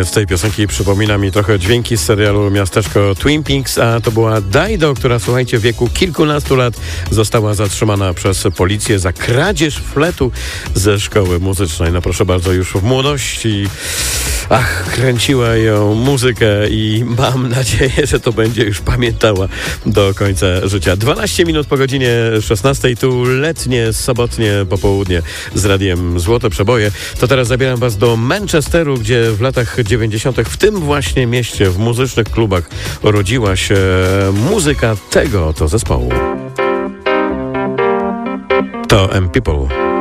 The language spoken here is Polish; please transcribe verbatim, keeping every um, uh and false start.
z tej piosenki przypomina mi trochę dźwięki z serialu Miasteczko Twin Peaks, a to była Dido, która, słuchajcie, w wieku kilkunastu lat została zatrzymana przez policję za kradzież fletu ze szkoły muzycznej. No proszę bardzo, już w młodości ach, kręciła ją muzykę i mam nadzieję, że to będzie już pamiętała do końca życia. dwanaście minut po godzinie szesnastej, tu letnie, sobotnie popołudnie z Radiem Złote Przeboje. To teraz zabieram was do Manchesteru, gdzie w latach dziewięćdziesiątych w tym właśnie mieście, w muzycznych klubach rodziła się muzyka tego to zespołu. To M People.